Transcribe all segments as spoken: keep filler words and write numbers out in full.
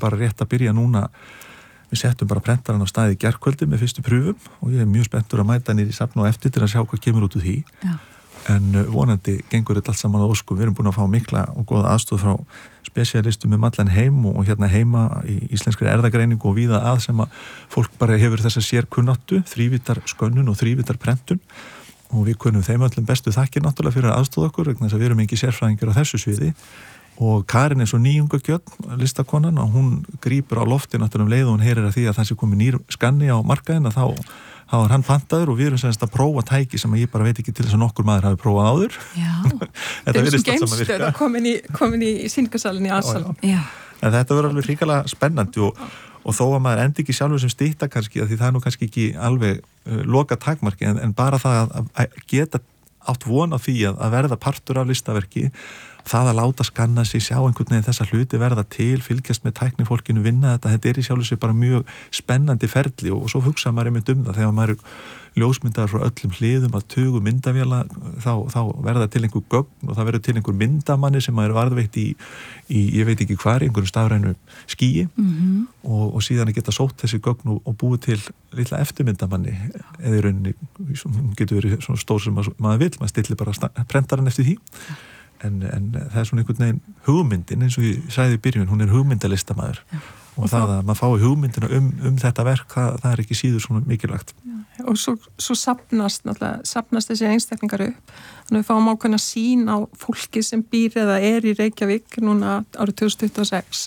bara rétt að byrja núna. Við settum bara prentaran á staði í gærkvöldi með fyrstu pröfum og ég er mjög spenntur að mæta niður í safn og eftir til að sjá hvað kemur út úr því. Já. En vonandi gengur þetta allt saman að óskum. Við erum búin að fá mikla og góða aðstoð frá spesialistum um allan heim og hérna heima í íslenskri erðagreiningu og víða að sem að fólk bara hefur þessa sérkunnáttu, þrívítar skönnun og þrívítar prentun og við kunnum þeim öllum bestu þakkir náttúrulega fyrir að aðstoða okkur vegna þess að við erum ekki sérfræðingar á þessu sviði. Og Karin er svo nýjungagjörn, listakonan, og hún grípur á lofti náttúrulega um leið og hún heyrir að því að það sé komið nýr skanni á markaðin að þá, þá er hann pantaður og við erum semst að prófa tæki sem ég bara veit ekki til þess að nokkur maður hafi prófað áður. Já, þetta virðist allt saman virka. Komin í, komin í sýningarsalinn í Asalum. Já. En þetta verður alveg hrikalega spennandi og, og þó að maður endi ekki sjálfur sem stytta kannski, því það er nú kannski ekki alveg uh, loka takmarki, en, en bara það að, að geta átt von á því að, að verða partur af listaverki, það að láta skanna sig, sjá einhvern veginn þessa hluti verða til, fylgjast með tæknifólkinu, vinna þetta, þetta er í sjálfu sig bara mjög spennandi ferli og, og svo hugsa maður einmitt um það þegar maður ljósmyndar frá öllum hliðum að tugu myndavéla, þá, þá verða til einhver gögn og það verður til einhver myndamanni sem maður er varðveitt í, í ég veit ekki hvar, einhverjum stafrænu skýi mm-hmm. og, og síðan að geta sótt þessi gögn og, og búið til litla eftirmyndamanni eða í rauninni, getur verið svona stór sem maður vill, maður stillir bara prentaran eftir því. En, en það er svona einhvern veginn hugmyndin, eins og ég sagði í byrjun, hún er hugmyndalistamaður Já. og, og það að maður fái hugmyndina um, um þetta verk, það, það er ekki síður svona mikilvægt. Já. Og svo, svo sapnast, náttúrulega, sapnast þessi einstaklingar upp, þannig að við fáum ákveðna sýn á fólki sem býr eða er í Reykjavík núna árið tvö þúsund tuttugu og sex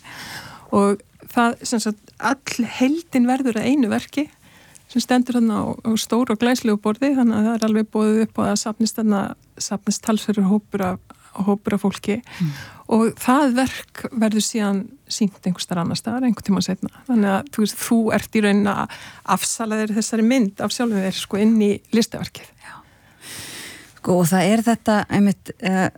og það, sem sagt, all heildin verður að einu verki sem stendur þarna á, á stóru og glæslegu borði, þannig að það er alveg búið upp og að sapnist þarna, sapnist talsverður hópur af hópur af fólki mm. og það verk verður síðan sýnt einhvers þar annars staðar, einhvern tíma setna. Þannig að þú, veist, þú ert í raunin að afsala þér þessari mynd af sjálfum þér sko inn í listaverkið. Já. Sko og það er þetta einmitt uh,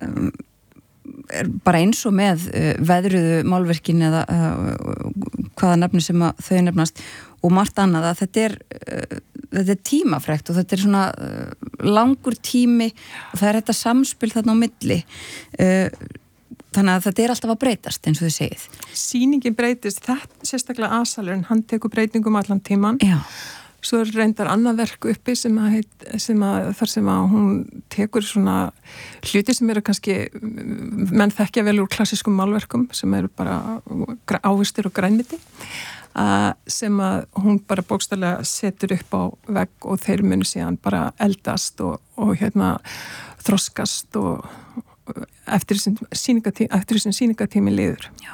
er bara eins og með uh, veðruðu málverkin eða uh, hvaða nefni sem að þau nefnast og margt annað að þetta er, uh, þetta er tímafrekt og þetta er svona uh, langur tími og það er þetta samspil þarna á milli uh, þannig að þetta er alltaf að breytast eins og þið segið. Sýningin breytist, þetta sérstaklega Asalurinn, hann tekur breytingum allan tíman. Já. Svo er reyndar annað verk uppi sem að, heit, sem að þar sem að hún tekur svona hluti sem eru kannski menn þekkja vel úr klassískum málverkum sem eru bara ávistir og grænmeti uh, sem að hún bara bókstaflega setur upp á vegg og þeir munu síðan bara eldast og, og hérna þroskast og eftir þessum sýningatími liður. Já.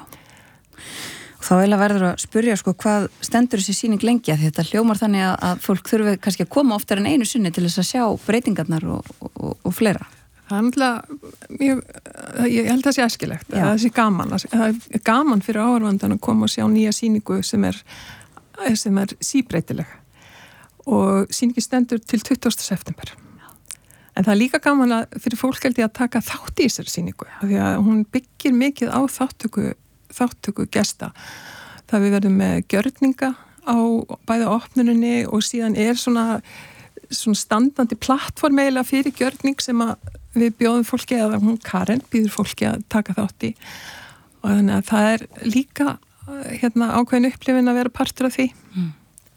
Þá eiginlega verður að spyrja sko hvað stendur þessi sýning lengi að þetta hljómar þannig að, að fólk þurfi kannski að koma oftar en einu sinni til þess að sjá breytingarnar og, og, og fleira. Það er náttúrulega mjög, ég held að það sé æskilegt, að það sé gaman, það er gaman fyrir áhorfandan að koma og sjá nýja sýningu sem er, sem er síbreytileg og sýningi stendur til tuttugasta september. En það er líka gaman að fyrir fólk held ég að taka þátt í þessari sýningu, því að hún byggir mikið á þáttöku þáttöku gesta. Það við verðum með gjörninga á bæði opnuninni og síðan er svona, svona standandi plattform eiginlega fyrir gjörning sem að við bjóðum fólki eða hún Karen býður fólki að taka þátt í og þannig að það er líka hérna ákveðin upplifin að vera partur af því. Mm.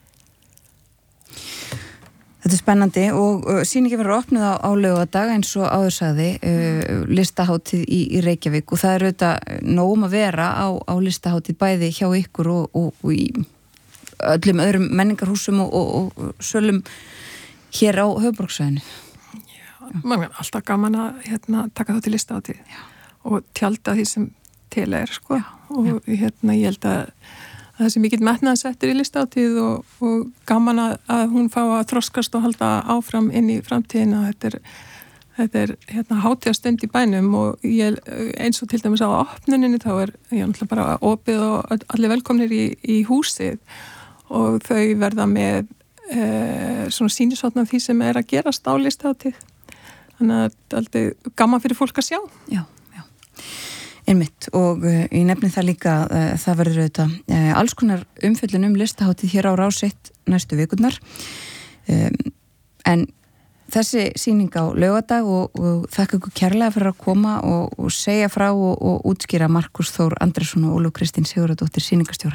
Þetta er spennandi og uh, sýningi verður opnuð á, á laugardag eins og áður sagði uh, listahátíð í, í Reykjavík og það er auðvitað nógum að vera á, á listahátíð bæði hjá ykkur og, og, og í öllum öðrum menningarhúsum og, og, og sölum hér á höfuðborgarsvæðinu. Já, maður er alltaf gaman að hérna, taka þátt í listahátíð Já. Og tjalda því sem til er sko Já. Og Já. Hérna ég held að það sem mikill metnaðarsettur í listahátíð og, og gaman að, að hún fá að þroskast og halda áfram inn í framtíðina. Þetta er, þetta er hérna, hátíðastund í bænum og ég, eins og til dæmis á opnuninni þá er ég náttúrulega bara opið og allir velkomnir í, í húsið og þau verða með e, svona sýnisvotna því sem er að gerast á listahátíð. Þannig að þetta er alltaf gaman fyrir fólk að sjá. Já. Einmitt og uh, ég nefni það líka uh, það verður auðvitað uh, alls konar umfjöllun um listahátíð hér á Rás eitt næstu vikurnar um, en þessi sýning á laugardag og, og þakka ykkur kærlega fyrir að koma og, og segja frá og, og útskýra Markus Þór Andrésson og Ólöf Kristín Sigurðardóttir sýningarstjórar.